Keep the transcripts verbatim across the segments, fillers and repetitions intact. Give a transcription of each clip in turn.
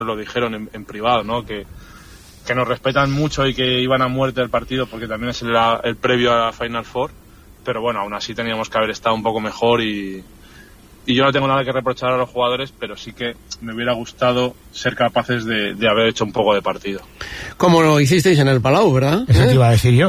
lo dijeron en, en privado, ¿no? Que, que nos respetan mucho y que iban a muerte el partido porque también es el, el previo a la Final Four, pero bueno, aún así teníamos que haber estado un poco mejor y, y yo no tengo nada que reprochar a los jugadores, pero sí que me hubiera gustado ser capaces de, de haber hecho un poco de partido. Como lo hicisteis en el Palau, ¿verdad? Eso te iba a decir yo.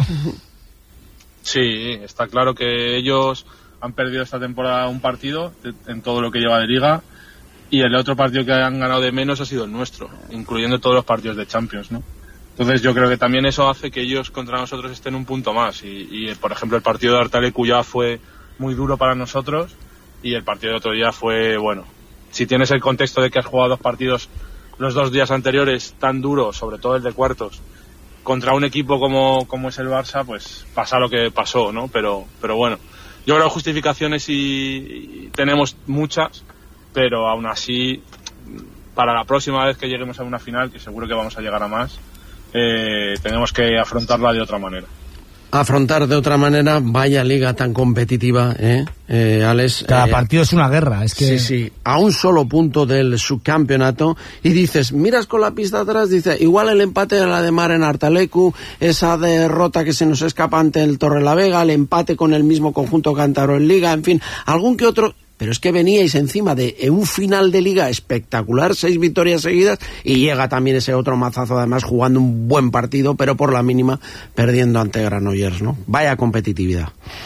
Sí, está claro que ellos han perdido esta temporada un partido en todo lo que lleva de liga y el otro partido que han ganado de menos ha sido el nuestro, incluyendo todos los partidos de Champions, ¿no? Entonces yo creo que también eso hace que ellos contra nosotros estén un punto más y, y por ejemplo el partido de Artalecu ya fue muy duro para nosotros y el partido de otro día fue, bueno, si tienes el contexto de que has jugado dos partidos los dos días anteriores tan duros, sobre todo el de cuartos, contra un equipo como, como es el Barça, pues pasa lo que pasó, ¿no? Pero, pero bueno, yo creo que justificaciones y, y tenemos muchas, pero aún así, para la próxima vez que lleguemos a una final, que seguro que vamos a llegar a más, eh, tenemos que afrontarla de otra manera. Afrontar de otra manera, vaya liga tan competitiva, ¿eh? eh Alex, cada eh, partido es una guerra, es que... Sí, sí, a un solo punto del subcampeonato, y dices, miras con la pista atrás, dice, igual el empate de la de Mar en Artalecu, esa derrota que se nos escapa ante el Torrelavega, el empate con el mismo conjunto cántabro en Liga, en fin, algún que otro... Pero es que veníais encima de un final de liga espectacular, seis victorias seguidas, y llega también ese otro mazazo, además jugando un buen partido, pero por la mínima perdiendo ante Granollers, ¿no? Vaya competitividad.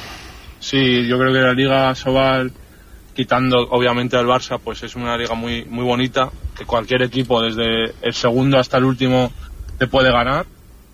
Sí, yo creo que la Liga Sobal, quitando obviamente al Barça, pues es una liga muy, muy bonita, que cualquier equipo, desde el segundo hasta el último, te puede ganar,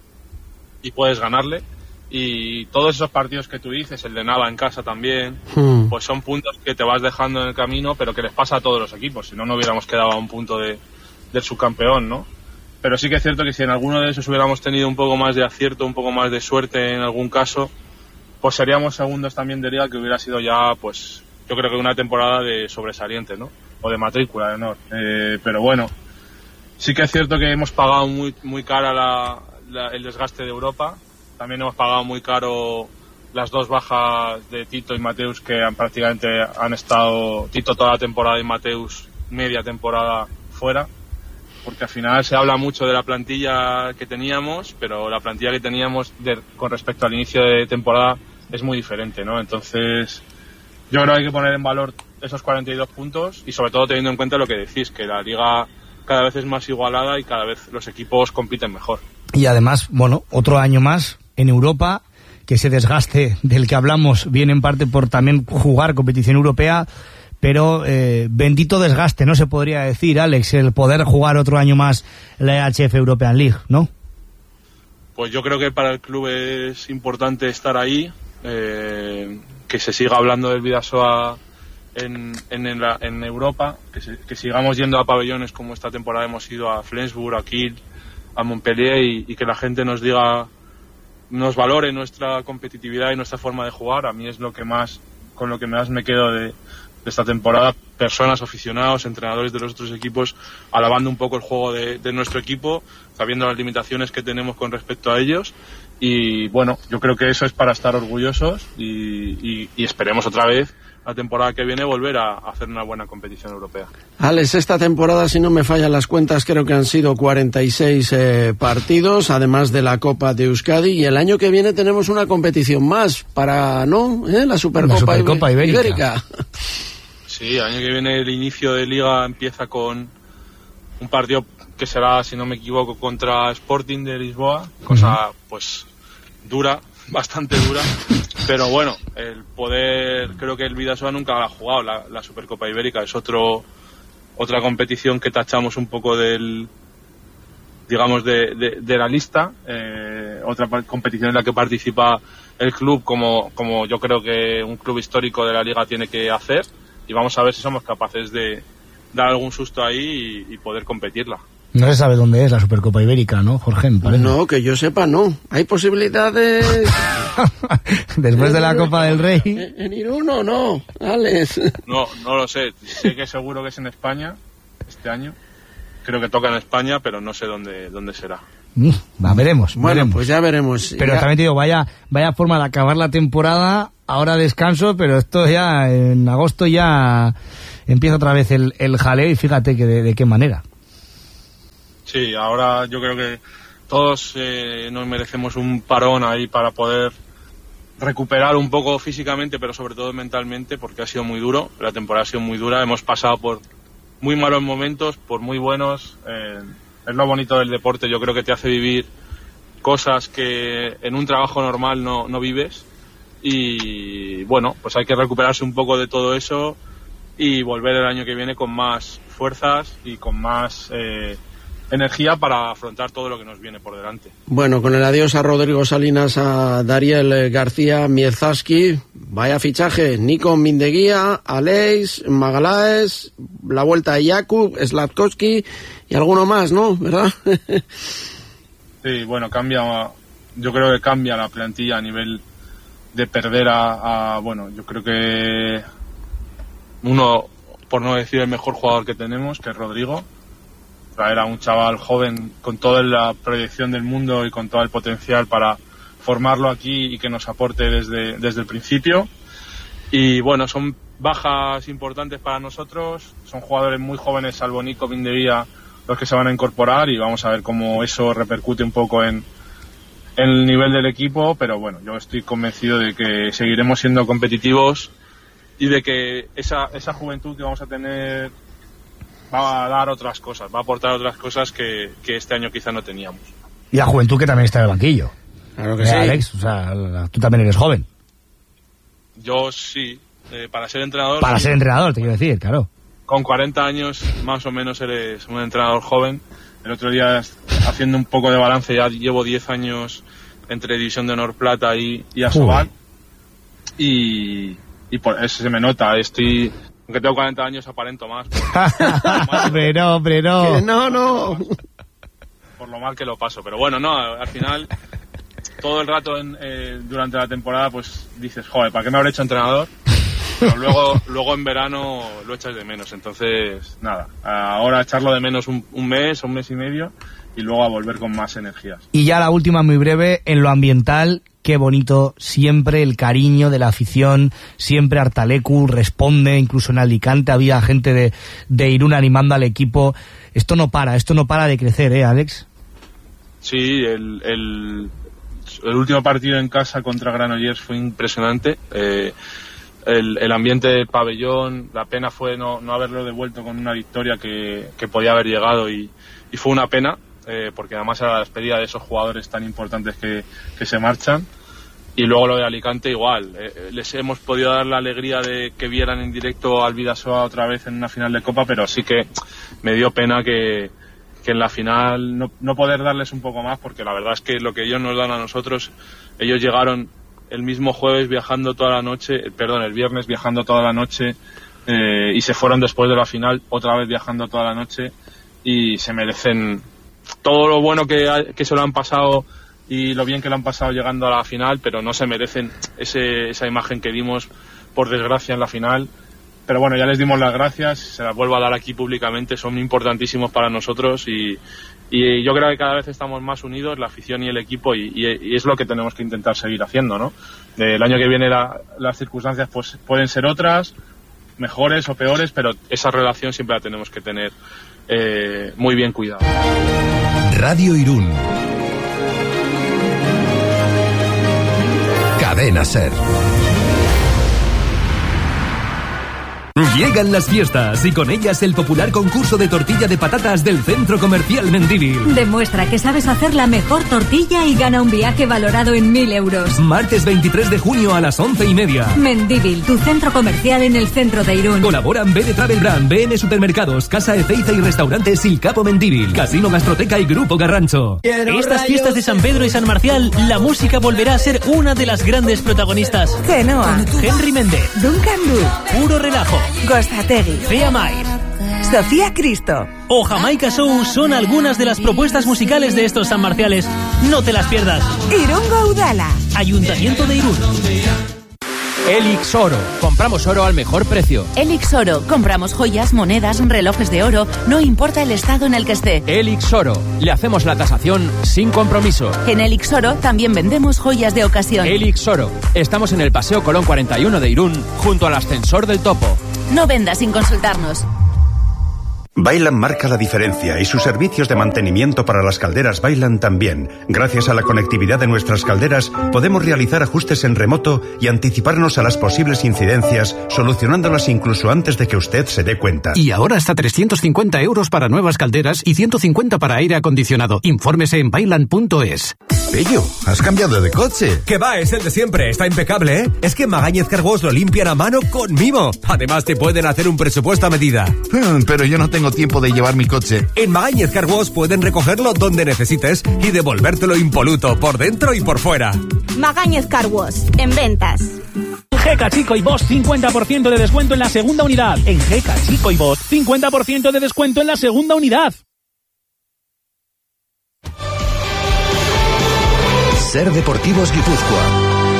y puedes ganarle. Y todos esos partidos que tú dices, el de Nava en casa también, hmm. pues son puntos que te vas dejando en el camino, pero que les pasa a todos los equipos, si no, no hubiéramos quedado a un punto de, del subcampeón, ¿no? Pero sí que es cierto que si en alguno de esos hubiéramos tenido un poco más de acierto, un poco más de suerte en algún caso, pues seríamos segundos también de liga, que hubiera sido ya, pues, yo creo que una temporada de sobresaliente, ¿no? O de matrícula de honor. Eh, pero bueno, sí que es cierto que hemos pagado muy, muy cara la, la, el desgaste de Europa. También hemos pagado muy caro las dos bajas de Tito y Mateus, que han, prácticamente han estado Tito toda la temporada y Mateus media temporada fuera, porque al final se habla mucho de la plantilla que teníamos, pero la plantilla que teníamos de, con respecto al inicio de temporada es muy diferente, ¿no? Entonces yo creo que hay que poner en valor esos cuarenta y dos puntos y sobre todo teniendo en cuenta lo que decís, que la liga cada vez es más igualada y cada vez los equipos compiten mejor. Y además, bueno, otro año más en Europa, que ese desgaste del que hablamos viene en parte por también jugar competición europea, pero eh, bendito desgaste, ¿no? Se podría decir, Alex, el poder jugar otro año más la E H F European League, ¿no? Pues yo creo que para el club es importante estar ahí, eh, que se siga hablando del Bidasoa en, en, en, la, en Europa, que, se, que sigamos yendo a pabellones como esta temporada hemos ido a Flensburg, a Kiel, a Montpellier, y, y que la gente nos diga, nos valore nuestra competitividad y nuestra forma de jugar. A mí es lo que más, con lo que más me quedo de, de esta temporada, personas, aficionados, entrenadores de los otros equipos alabando un poco el juego de, de nuestro equipo, sabiendo las limitaciones que tenemos con respecto a ellos, y bueno, yo creo que eso es para estar orgullosos y, y, y esperemos otra vez la temporada que viene volver a hacer una buena competición europea. Alex, esta temporada, si no me fallan las cuentas, creo que han sido cuarenta y seis eh, partidos, además de la Copa de Euskadi, y el año que viene tenemos una competición más para, ¿no? ¿Eh? La Supercopa, la Supercopa Ibérica. Ibérica. Sí, el año que viene el inicio de Liga empieza con un partido que será, si no me equivoco, contra Sporting de Lisboa, cosa uh-huh. pues dura, bastante dura, pero bueno, el poder, creo que el Bidasoa nunca ha jugado la, la Supercopa Ibérica, es otro otra competición que tachamos un poco del, digamos, de, de, de la lista, eh, otra competición en la que participa el club como, como yo creo que un club histórico de la liga tiene que hacer, y vamos a ver si somos capaces de dar algún susto ahí y, y poder competirla. No se sabe dónde es la Supercopa Ibérica, ¿no, Jorge? No, que yo sepa, no. Hay posibilidades... Después de la Copa del Rey. ¿En, en Irún o no, Alex? No, no lo sé. Sé que seguro que es en España este año. Creo que toca en España, pero no sé dónde, dónde será. Mm, va, veremos. Bueno, veremos. pues ya veremos. Pero ya... también te digo, vaya, vaya forma de acabar la temporada. Ahora descanso, pero esto ya en agosto ya empieza otra vez el, el jaleo, y fíjate que de, de qué manera. Sí, ahora yo creo que todos eh, nos merecemos un parón ahí para poder recuperar un poco físicamente, pero sobre todo mentalmente, porque ha sido muy duro, la temporada ha sido muy dura, hemos pasado por muy malos momentos, por muy buenos, eh, es lo bonito del deporte, yo creo que te hace vivir cosas que en un trabajo normal no, no vives, y bueno, pues hay que recuperarse un poco de todo eso y volver el año que viene con más fuerzas y con más eh, energía para afrontar todo lo que nos viene por delante. Bueno, con el adiós a Rodrigo Salinas, a Dariel García Miezowski, vaya fichaje, Nico Mindeguía, Aleix, Magalaes, la vuelta de Jakub, Slavkovski y alguno más, ¿no? ¿Verdad? Sí, bueno, cambia, yo creo que cambia la plantilla a nivel de perder a, a bueno, yo creo que uno, por no decir el mejor jugador que tenemos, que es Rodrigo. Traer a un chaval joven con toda la proyección del mundo y con todo el potencial para formarlo aquí y que nos aporte desde, desde el principio. Y bueno, son bajas importantes para nosotros, son jugadores muy jóvenes, salvo Nico Mindeguía, los que se van a incorporar, y vamos a ver cómo eso repercute un poco en, en el nivel del equipo, pero bueno, yo estoy convencido de que seguiremos siendo competitivos y de que esa, esa juventud que vamos a tener va a dar otras cosas, va a aportar otras cosas que, que este año quizá no teníamos. Y la juventud que también está en el banquillo. Claro que eh, sí. Alex, o sea, tú también eres joven. Yo sí, eh, para ser entrenador... Para sí. ser entrenador, te quiero decir, claro. Con cuarenta años, más o menos, eres un entrenador joven. El otro día, haciendo un poco de balance, ya llevo diez años entre División de Honor Plata y, y Asobal. Y, y por eso se me nota, estoy... Aunque tengo cuarenta años, aparento más. Hombre, no, hombre, no. Que no, no. Por lo mal que lo paso. Pero bueno, no, al final, todo el rato en, eh, durante la temporada, pues dices, joder, ¿para qué me habré hecho entrenador? Pero luego, luego en verano lo echas de menos. Entonces, nada, ahora echarlo de menos un, un mes, un mes y medio, y luego a volver con más energías. Y ya la última, muy breve, en lo ambiental. Qué bonito, siempre el cariño de la afición, siempre Artalecu responde, incluso en Alicante había gente de, de Irún animando al equipo. Esto no para, esto no para de crecer, ¿eh, Alex? Sí, el, el, el último partido en casa contra Granollers fue impresionante. Eh, el, el ambiente del pabellón, la pena fue no, no haberlo devuelto con una victoria que, que podía haber llegado, y, y fue una pena. Eh, porque además era la despedida de esos jugadores tan importantes que, que se marchan. Y luego lo de Alicante igual, eh, les hemos podido dar la alegría de que vieran en directo al Bidasoa otra vez en una final de Copa, pero sí que me dio pena que, que en la final no, no poder darles un poco más, porque la verdad es que lo que ellos nos dan a nosotros, ellos llegaron el mismo jueves viajando toda la noche, perdón, el viernes viajando toda la noche, eh, y se fueron después de la final otra vez viajando toda la noche, y se merecen todo lo bueno que, que se lo han pasado y lo bien que lo han pasado llegando a la final, pero no se merecen ese, esa imagen que dimos, por desgracia, en la final. Pero bueno, ya les dimos las gracias, se las vuelvo a dar aquí públicamente, son importantísimos para nosotros, y, y yo creo que cada vez estamos más unidos, la afición y el equipo, y, y, y es lo que tenemos que intentar seguir haciendo, ¿no? El año que viene la, las circunstancias pues pueden ser otras, mejores o peores, pero esa relación siempre la tenemos que tener eh, muy bien cuidada. Radio Irún. Cadena Ser. Llegan las fiestas y con ellas el popular concurso de tortilla de patatas del Centro Comercial Mendívil. Demuestra que sabes hacer la mejor tortilla y gana un viaje valorado en mil euros. Martes veintitrés de junio a las once y media. Mendívil, tu centro comercial en el centro de Irún. Colaboran B D Travel Brand, B N Supermercados, Casa Ezeiza y Restaurantes Il Capo Mendívil, Casino Gastroteca y Grupo Garrancho. Estas fiestas de San Pedro y San Marcial, la música volverá a ser una de las grandes protagonistas. Genoa, Henry Méndez, Duncan Du, Puro Relajo, Gostategui, Fea Mair, Sofía Cristo o Jamaica Show son algunas de las propuestas musicales de estos San Marciales. No te las pierdas. Irún Gaudala, Ayuntamiento de Irún. Elix Oro. Compramos oro al mejor precio. Elix Oro. Compramos joyas, monedas, relojes de oro. No importa el estado en el que esté. Elix Oro. Le hacemos la tasación sin compromiso. En Elix Oro también vendemos joyas de ocasión. Elix Oro. Estamos en el Paseo Colón cuarenta y uno de Irún, junto al ascensor del Topo. No vendas sin consultarnos. Vaillant marca la diferencia y sus servicios de mantenimiento para las calderas Vaillant también. Gracias a la conectividad de nuestras calderas, podemos realizar ajustes en remoto y anticiparnos a las posibles incidencias, solucionándolas incluso antes de que usted se dé cuenta. Y ahora hasta trescientos cincuenta euros para nuevas calderas y ciento cincuenta para aire acondicionado. Infórmese en vaillant punto es. Pello, ¿has cambiado de coche? Que va, es el de siempre, está impecable, ¿eh? Es que en Magañez Car Wash lo limpian a mano con mimo. Además te pueden hacer un presupuesto a medida. Hmm, pero yo no tengo tiempo de llevar mi coche. En Magañez Car Wash pueden recogerlo donde necesites y devolvértelo impoluto por dentro y por fuera. Magañez Car Wash, en ventas. Geka Chico y Bosch, cincuenta por ciento de descuento en la segunda unidad. En Geka Chico y Bosch, cincuenta por ciento de descuento en la segunda unidad. Ser Deportivos Guipúzcoa.